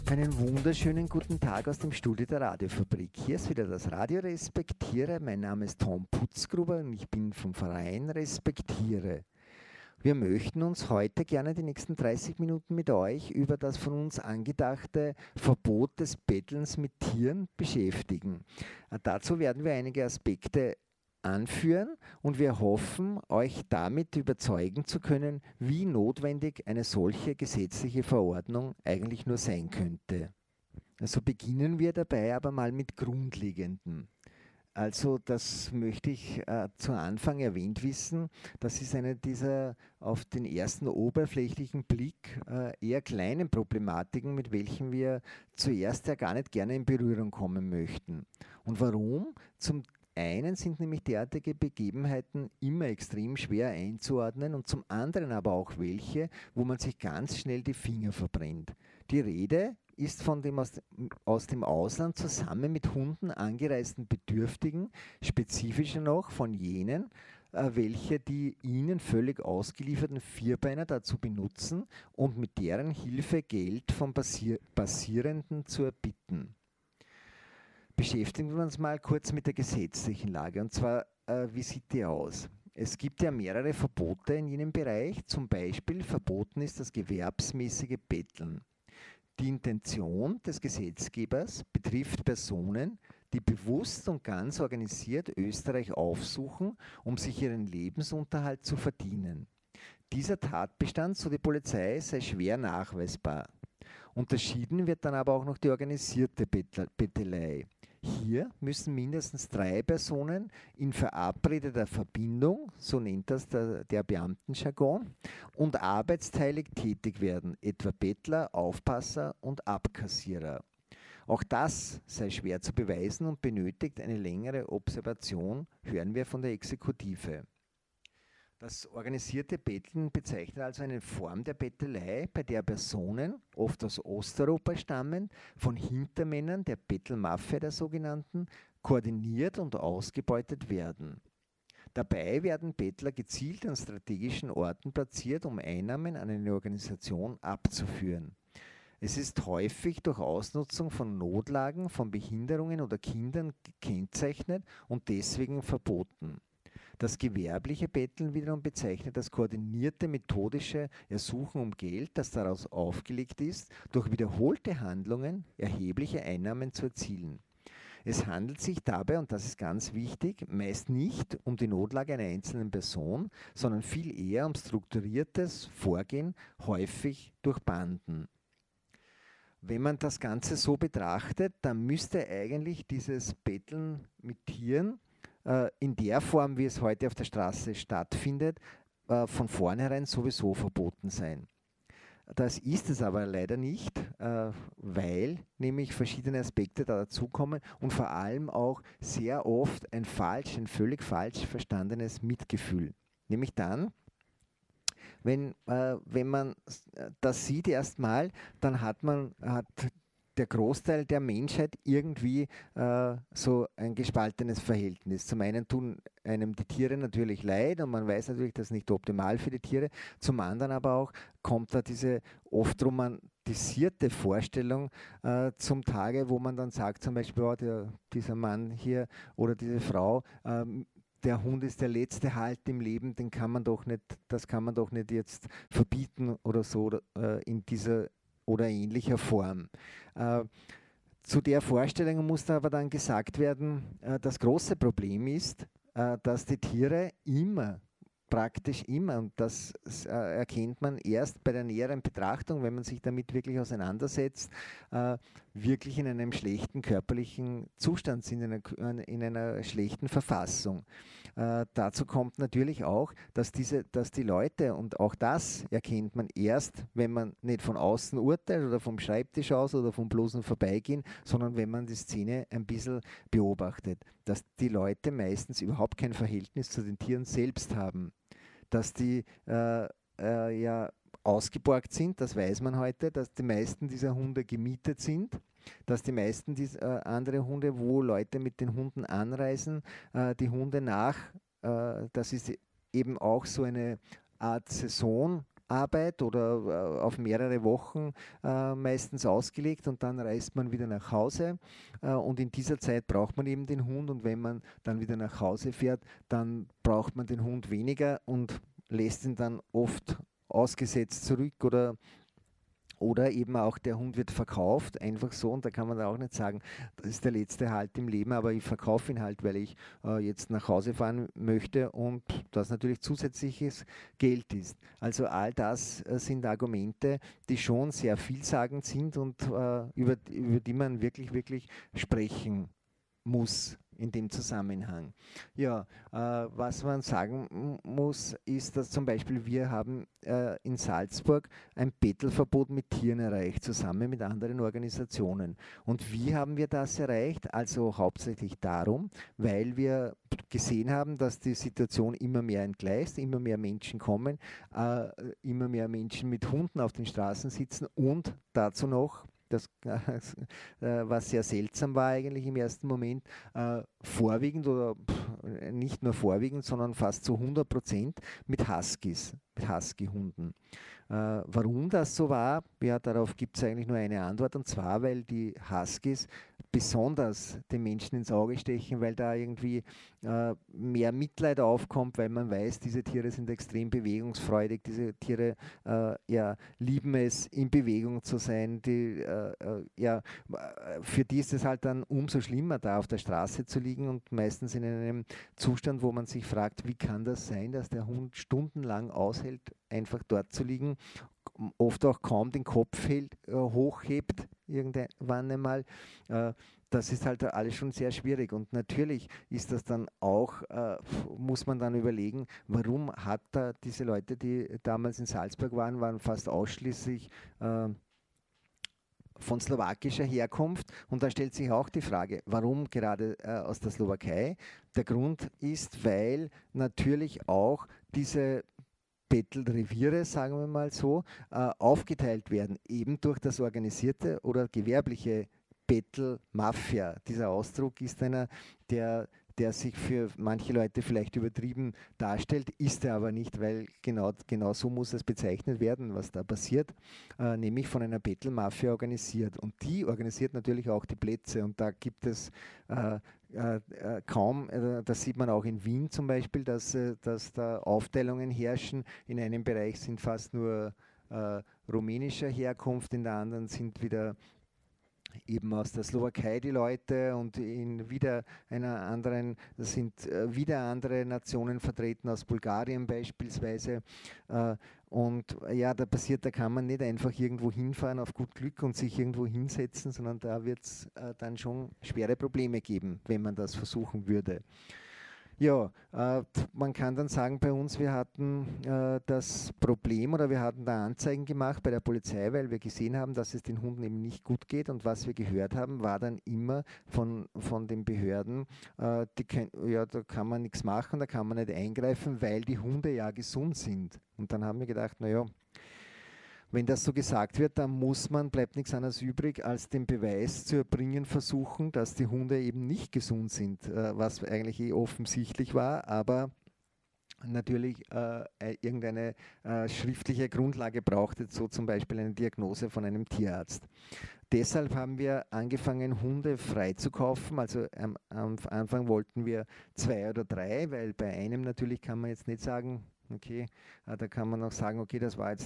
Einen wunderschönen guten Tag aus dem Studio der Radiofabrik. Hier ist wieder das Radio Respektiere. Mein Name ist Tom Putzgruber und ich bin vom Verein Respektiere. Wir möchten uns heute gerne die nächsten 30 Minuten mit euch über das von uns angedachte Verbot des Bettelns mit Tieren beschäftigen. Dazu werden wir einige Aspekte anführen und wir hoffen, euch damit überzeugen zu können, wie notwendig eine solche gesetzliche Verordnung eigentlich nur sein könnte. Also beginnen wir dabei aber mal mit Grundlegendem. Also das möchte ich zu Anfang erwähnt wissen. Das ist eine dieser auf den ersten oberflächlichen Blick eher kleinen Problematiken, mit welchen wir zuerst ja gar nicht gerne in Berührung kommen möchten. Und warum? Zum einen sind nämlich derartige Begebenheiten immer extrem schwer einzuordnen und zum anderen aber auch welche, wo man sich ganz schnell die Finger verbrennt. Die Rede ist von dem aus dem Ausland zusammen mit Hunden angereisten Bedürftigen, spezifischer noch von jenen, welche die ihnen völlig ausgelieferten Vierbeiner dazu benutzen und mit deren Hilfe Geld von Passierenden zu erbitten. Beschäftigen wir uns mal kurz mit der gesetzlichen Lage. Und zwar, wie sieht die aus? Es gibt ja mehrere Verbote in jenem Bereich. Zum Beispiel verboten ist das gewerbsmäßige Betteln. Die Intention des Gesetzgebers betrifft Personen, die bewusst und ganz organisiert Österreich aufsuchen, um sich ihren Lebensunterhalt zu verdienen. Dieser Tatbestand, so die Polizei, sei schwer nachweisbar. Unterschieden wird dann aber auch noch die organisierte Bettelei. Hier müssen mindestens 3 Personen in verabredeter Verbindung, so nennt das der Beamtenjargon, und arbeitsteilig tätig werden, etwa Bettler, Aufpasser und Abkassierer. Auch das sei schwer zu beweisen und benötigt eine längere Observation, hören wir von der Exekutive. Das organisierte Betteln bezeichnet also eine Form der Bettelei, bei der Personen, oft aus Osteuropa stammend, von Hintermännern der Bettelmafia der sogenannten, koordiniert und ausgebeutet werden. Dabei werden Bettler gezielt an strategischen Orten platziert, um Einnahmen an eine Organisation abzuführen. Es ist häufig durch Ausnutzung von Notlagen, von Behinderungen oder Kindern gekennzeichnet und deswegen verboten. Das gewerbliche Betteln wiederum bezeichnet das koordinierte methodische Ersuchen um Geld, das daraus aufgelegt ist, durch wiederholte Handlungen erhebliche Einnahmen zu erzielen. Es handelt sich dabei, und das ist ganz wichtig, meist nicht um die Notlage einer einzelnen Person, sondern viel eher um strukturiertes Vorgehen, häufig durch Banden. Wenn man das Ganze so betrachtet, dann müsste eigentlich dieses Betteln mit Tieren in der Form, wie es heute auf der Straße stattfindet, von vornherein sowieso verboten sein. Das ist es aber leider nicht, weil nämlich verschiedene Aspekte da dazukommen und vor allem auch sehr oft ein völlig falsch verstandenes Mitgefühl. Nämlich dann, wenn man das sieht erstmal, dann hat der Großteil der Menschheit irgendwie so ein gespaltenes Verhältnis. Zum einen tun einem die Tiere natürlich leid und man weiß natürlich, das ist nicht optimal für die Tiere. Zum anderen aber auch kommt da diese oft romantisierte Vorstellung zum Tage, wo man dann sagt, zum Beispiel, oh, dieser Mann hier oder diese Frau, der Hund ist der letzte Halt im Leben, das kann man doch nicht jetzt verbieten oder so in dieser oder ähnlicher Form. Zu der Vorstellung muss aber dann gesagt werden, das große Problem ist, dass die Tiere praktisch immer, und das erkennt man erst bei der näheren Betrachtung, wenn man sich damit wirklich auseinandersetzt, wirklich in einem schlechten körperlichen Zustand sind, in einer schlechten Verfassung. Dazu kommt natürlich auch, dass die Leute, und auch das erkennt man erst, wenn man nicht von außen urteilt oder vom Schreibtisch aus oder vom bloßen Vorbeigehen, sondern wenn man die Szene ein bisschen beobachtet, dass die Leute meistens überhaupt kein Verhältnis zu den Tieren selbst haben, dass die ja ausgeborgt sind, das weiß man heute, dass die meisten dieser Hunde gemietet sind, dass die meisten andere Hunde, wo Leute mit den Hunden anreisen, die Hunde das ist eben auch so eine Art Saison, Arbeit oder auf mehrere Wochen meistens ausgelegt und dann reist man wieder nach Hause und in dieser Zeit braucht man eben den Hund und wenn man dann wieder nach Hause fährt, dann braucht man den Hund weniger und lässt ihn dann oft ausgesetzt zurück oder eben auch der Hund wird verkauft, einfach so und da kann man auch nicht sagen, das ist der letzte Halt im Leben, aber ich verkaufe ihn halt, weil ich jetzt nach Hause fahren möchte und das natürlich zusätzliches Geld ist. Also all das sind Argumente, die schon sehr vielsagend sind und über die man wirklich, wirklich sprechen muss in dem Zusammenhang. Ja, was man sagen muss, ist, dass zum Beispiel wir haben in Salzburg ein Bettelverbot mit Tieren erreicht, zusammen mit anderen Organisationen. Und wie haben wir das erreicht? Also hauptsächlich darum, weil wir gesehen haben, dass die Situation immer mehr entgleist, immer mehr Menschen kommen, immer mehr Menschen mit Hunden auf den Straßen sitzen und dazu noch das, was sehr seltsam war eigentlich im ersten Moment, vorwiegend oder nicht nur vorwiegend, sondern fast zu 100% mit Huskies, mit Husky-Hunden. Warum das so war, ja, darauf gibt es eigentlich nur eine Antwort und zwar, weil die Huskies besonders den Menschen ins Auge stechen, weil da irgendwie mehr Mitleid aufkommt, weil man weiß, diese Tiere sind extrem bewegungsfreudig, diese Tiere ja, lieben es, in Bewegung zu sein, ja, für die ist es halt dann umso schlimmer, da auf der Straße zu liegen und meistens in einem Zustand, wo man sich fragt, wie kann das sein, dass der Hund stundenlang aushält, einfach dort zu liegen, oft auch kaum den Kopf hochhebt, irgendwann einmal. Das ist halt alles schon sehr schwierig und natürlich ist das dann auch, muss man dann überlegen, warum hat da diese Leute, die damals in Salzburg waren fast ausschließlich von slowakischer Herkunft und da stellt sich auch die Frage, warum gerade aus der Slowakei? Der Grund ist, weil natürlich auch diese Bettelreviere, sagen wir mal so, aufgeteilt werden, eben durch das organisierte oder gewerbliche Bettelmafia. Dieser Ausdruck ist einer, der sich für manche Leute vielleicht übertrieben darstellt, ist er aber nicht, weil genau so muss es bezeichnet werden, was da passiert, nämlich von einer Bettelmafia organisiert. Und die organisiert natürlich auch die Plätze und da gibt es kaum, das sieht man auch in Wien zum Beispiel, dass da Aufteilungen herrschen. In einem Bereich sind fast nur rumänischer Herkunft, in der anderen sind wieder eben aus der Slowakei die Leute und in wieder einer anderen, das sind wieder andere Nationen vertreten, aus Bulgarien beispielsweise. Und ja, da kann man nicht einfach irgendwo hinfahren auf gut Glück und sich irgendwo hinsetzen, sondern da wird es dann schon schwere Probleme geben, wenn man das versuchen würde. Ja, man kann dann sagen, bei uns, wir hatten das Problem oder wir hatten da Anzeigen gemacht bei der Polizei, weil wir gesehen haben, dass es den Hunden eben nicht gut geht. Und was wir gehört haben, war dann immer von den Behörden, ja, da kann man nichts machen, da kann man nicht eingreifen, weil die Hunde ja gesund sind. Und dann haben wir gedacht, naja, wenn das so gesagt wird, dann bleibt nichts anderes übrig, als den Beweis zu erbringen versuchen, dass die Hunde eben nicht gesund sind, was eigentlich offensichtlich war, aber natürlich irgendeine schriftliche Grundlage brauchte, so zum Beispiel eine Diagnose von einem Tierarzt. Deshalb haben wir angefangen, Hunde freizukaufen. Also am Anfang wollten wir 2 oder 3, weil bei einem natürlich kann man jetzt nicht sagen, okay, da kann man auch sagen, okay, das war jetzt